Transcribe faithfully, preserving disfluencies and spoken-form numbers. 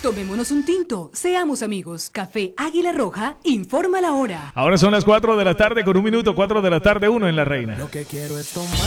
Tomémonos un tinto, seamos amigos. Café Águila Roja, informa la hora. Ahora son las cuatro de la tarde con un minuto, cuatro de la tarde, uno en La Reina. Lo que quiero es tomar.